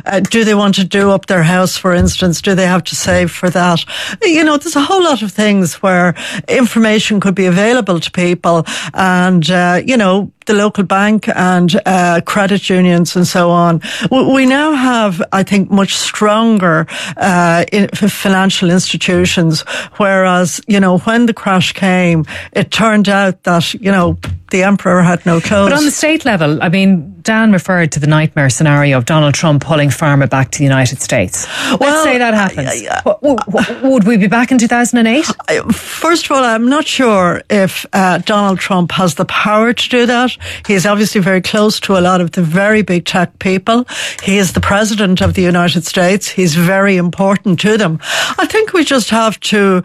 Do they want to do up their house, for instance? Do they have to save for that? There's a whole lot of things where information could be available to people, and the local bank and credit unions and so on. We now have, I think, much stronger financial institutions, whereas, when the crash came, it turned out that, the emperor had no clothes. But on the state level, I mean, Dan referred to the nightmare scenario of Donald Trump pulling pharma back to the United States. Let's say that happens. Would we be back in 2008? First of all, I'm not sure if Donald Trump has the power to do that. He's obviously very close to a lot of the very big tech people. He is the president of the United States. He's very important to them. I think we just have to,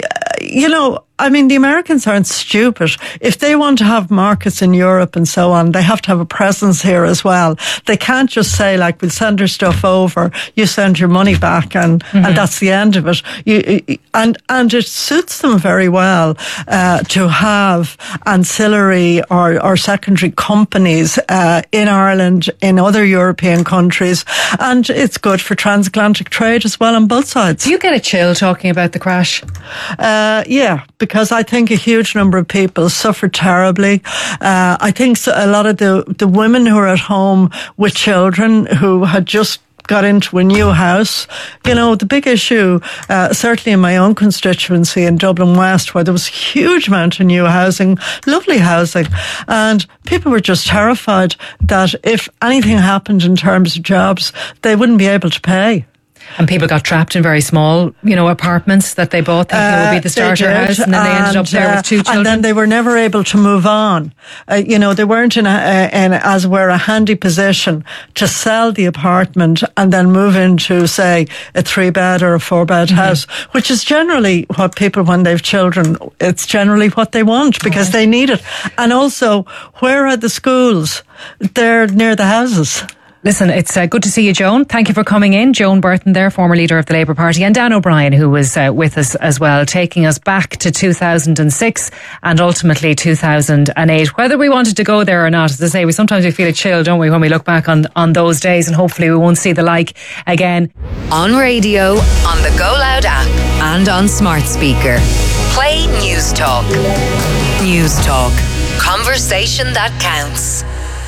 the Americans aren't stupid. If they want to have markets in Europe and so on, they have to have a presence here as well. They can't just say, like, we'll send our stuff over, you send your money back, and that's the end of it. And it suits them very well to have ancillary or secondary companies in Ireland, in other European countries, and it's good for transatlantic trade as well on both sides. Do you get a chill talking about the crash? Yeah, because I think a huge number of people suffered terribly. I think a lot of the women who are at home with children who had just got into a new house. The big issue, certainly in my own constituency in Dublin West, where there was a huge amount of new housing, lovely housing, and people were just terrified that if anything happened in terms of jobs, they wouldn't be able to pay. And people got trapped in very small, apartments that they bought thinking it would be the starter house, and then they ended up there with 2 children. And then they were never able to move on. They weren't in as it were, a handy position to sell the apartment and then move into, say, a 3-bed or a 4-bed house, which is generally what people, when they've children, it's generally what they want because they need it. And also, where are the schools? They're near the houses. Listen, it's good to see you, Joan. Thank you for coming in. Joan Burton there, former leader of the Labour Party, and Dan O'Brien, who was with us as well, taking us back to 2006 and ultimately 2008. Whether we wanted to go there or not, as I say, sometimes we feel a chill, don't we, when we look back on those days, and hopefully we won't see the like again. On radio, on the Go Loud app, and on smart speaker. Play News Talk. News Talk. Conversation that counts.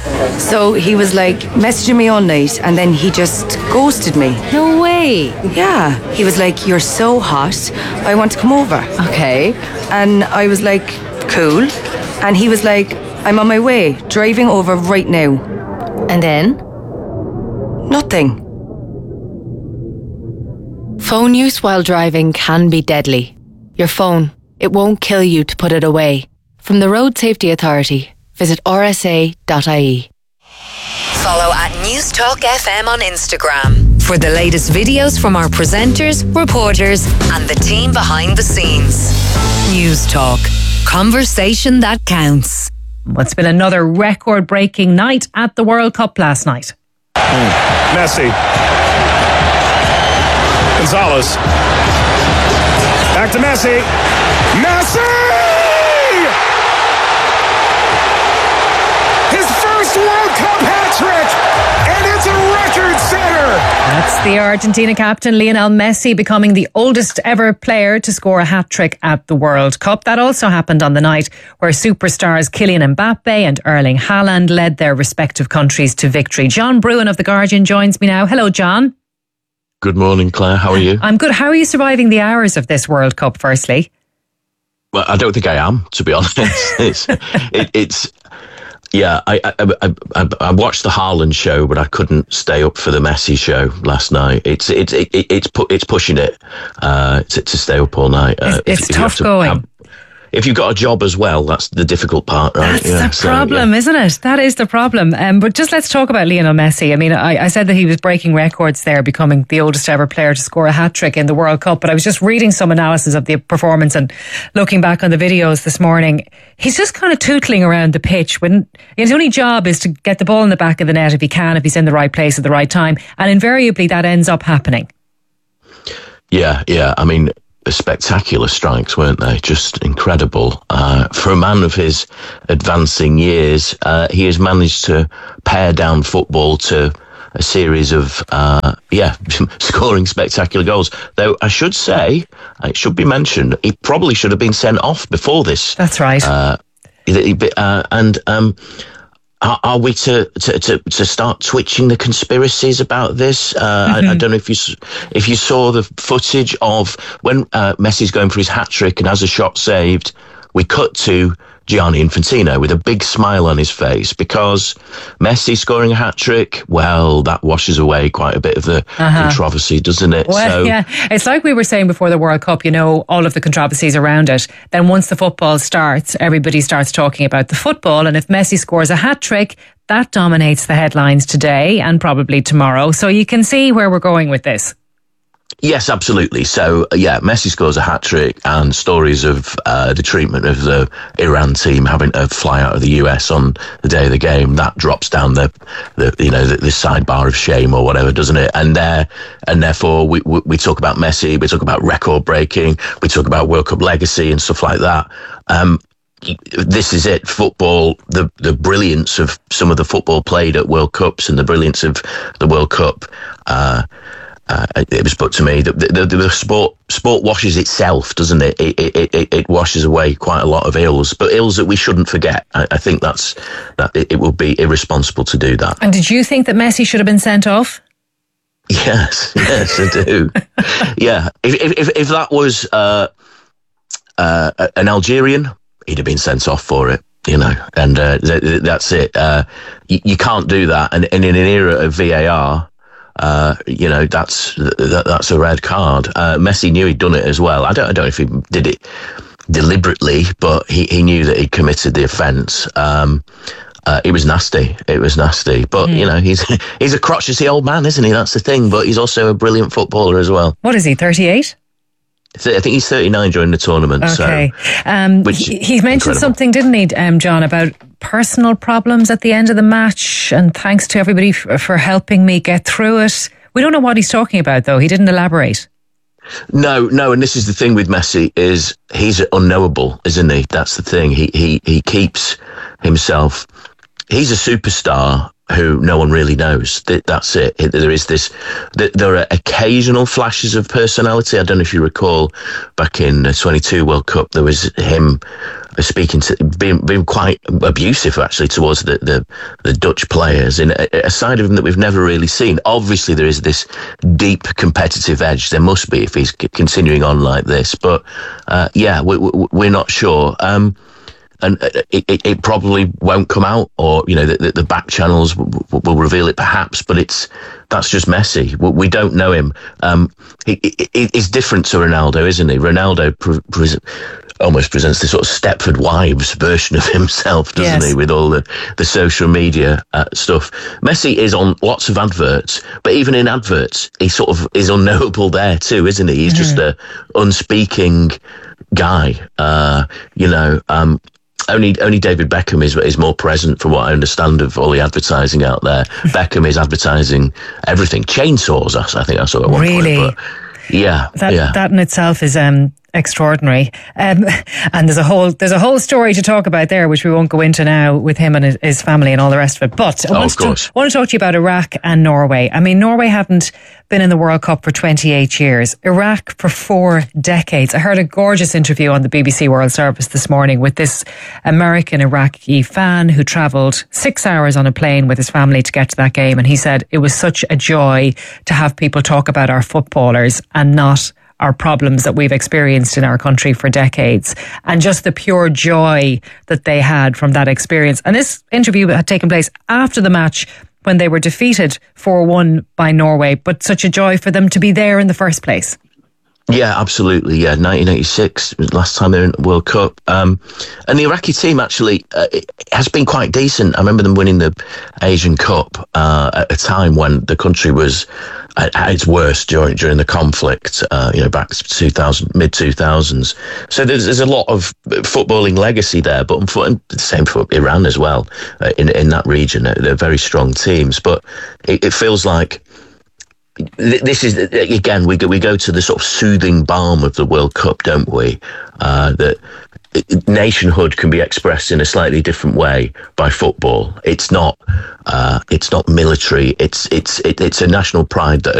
So he was like messaging me all night, and then he just ghosted me. No way. Yeah. He was like, "You're so hot, I want to come over." Okay. And I was like, "Cool." And he was like, "I'm on my way, driving over right now." And then? Nothing. Phone use while driving can be deadly. Your phone, it won't kill you to put it away. From the Road Safety Authority, visit rsa.ie. Follow at News Talk FM on Instagram for the latest videos from our presenters, reporters, and the team behind the scenes. News Talk. Conversation that counts. It's been another record-breaking night at the World Cup last night. Messi. Gonzalez. Back to Messi. Messi! World Cup hat-trick, and it's a record setter. That's the Argentina captain Lionel Messi becoming the oldest ever player to score a hat-trick at the World Cup. That also happened on the night where superstars Kylian Mbappe and Erling Haaland led their respective countries to victory. John Bruin of The Guardian joins me now. Hello, John. Good morning, Claire. How are you? I'm good. How are you surviving the hours of this World Cup, firstly? Well, I don't think I am, to be honest. Yeah, I watched the Haaland show, but I couldn't stay up for the Messi show last night. It's pushing it to stay up all night. It's tough going. If you've got a job as well, that's the difficult part, right? That's the problem, isn't it? That is the problem. But just let's talk about Lionel Messi. I mean, I said that he was breaking records there, becoming the oldest ever player to score a hat-trick in the World Cup. But I was just reading some analysis of the performance and looking back on the videos this morning. He's just kind of tootling around the pitch when his only job is to get the ball in the back of the net if he can, if he's in the right place at the right time. And invariably that ends up happening. Yeah. I mean, spectacular strikes, weren't they? Just incredible. For a man of his advancing years, he has managed to pare down football to a series of scoring spectacular goals. Though I should say, it should be mentioned, he probably should have been sent off before this. That's right. Are we to start twitching the conspiracies about this? I don't know if you saw the footage of when Messi's going for his hat trick and has a shot saved. We cut to Gianni Infantino with a big smile on his face because Messi scoring a hat trick, well, that washes away quite a bit of the controversy, doesn't it? Well, yeah, it's like we were saying before the World Cup, all of the controversies around it. Then once the football starts, everybody starts talking about the football. And if Messi scores a hat trick, that dominates the headlines today and probably tomorrow. So you can see where we're going with this. Yes, absolutely. So, Messi scores a hat-trick and stories of the treatment of the Iran team having to fly out of the US on the day of the game, that drops down the sidebar of shame or whatever, doesn't it? And therefore we talk about Messi, we talk about record breaking, we talk about World Cup legacy and stuff like that. This is it. Football, the brilliance of some of the football played at World Cups and the brilliance of the World Cup, it was put to me that the sport washes itself, doesn't it? It washes away quite a lot of ills, but ills that we shouldn't forget. I think that it would be irresponsible to do that. And did you think that Messi should have been sent off? Yes, I do. Yeah, if that was an Algerian, he'd have been sent off for it. And that's it. You can't do that, and in an era of VAR. That's a red card. Messi knew he'd done it as well. I don't know if he did it deliberately, but he knew that he'd committed the offence. It was nasty. But he's a crotchety old man, isn't he? That's the thing. But he's also a brilliant footballer as well. What is he? 38? I think he's 39 during the tournament. Okay. He mentioned something, didn't he, John, about personal problems at the end of the match, and thanks to everybody for helping me get through it. We don't know what he's talking about, though. He didn't elaborate. No, and this is the thing with Messi, is he's unknowable, isn't he? That's the thing. He keeps himself. He's a superstar who no one really knows. That's it. There are occasional flashes of personality. I don't know if you recall back in the 22 World Cup, there was him being quite abusive actually towards the Dutch players, in a side of him that we've never really seen. Obviously there is this deep competitive edge. There must be if he's continuing on like this, but we're not sure. And it probably won't come out, or the back channels will reveal it perhaps. But that's just Messi. We don't know him. He's different to Ronaldo, isn't he? Ronaldo almost presents this sort of Stepford Wives version of himself, doesn't he? With all the social media stuff. Messi is on lots of adverts, but even in adverts, he sort of is unknowable there too, isn't he? He's just a unspeaking guy. Only David Beckham is more present, from what I understand, of all the advertising out there. Beckham is advertising everything. Chainsaws, I think I saw at one point. But that in itself is extraordinary. And there's a whole story to talk about there, which we won't go into now, with him and his family and all the rest of it. But I want to talk to you about Iraq and Norway. I mean, Norway haven't been in the World Cup for 28 years. Iraq for 4 decades. I heard a gorgeous interview on the BBC World Service this morning with this American Iraqi fan who travelled 6 hours on a plane with his family to get to that game. And he said it was such a joy to have people talk about our footballers and not our problems that we've experienced in our country for decades, and just the pure joy that they had from that experience. And this interview had taken place after the match when they were defeated 4-1 by Norway, but such a joy for them to be there in the first place. Yeah, absolutely. Yeah, 1986 was the last time they were in the World Cup. And the Iraqi team actually has been quite decent. I remember them winning the Asian Cup at a time when the country was at its worst during the conflict, back to mid-2000s. So there's a lot of footballing legacy there, but the same for Iran as well, in that region. They're very strong teams, but it feels like this is, again, we go to the sort of soothing balm of the World Cup, don't we? That nationhood can be expressed in a slightly different way by football. It's not military. It's a national pride that